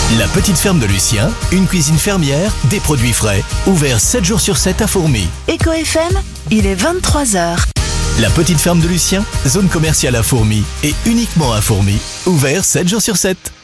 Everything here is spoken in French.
La petite ferme de Lucien, une cuisine fermière, des produits frais. Ouvert 7 jours sur 7 à Fourmies. Eco FM, il est 23h. La petite ferme de Lucien, zone commerciale à Fourmies et uniquement à Fourmies. Ouvert 7 jours sur 7.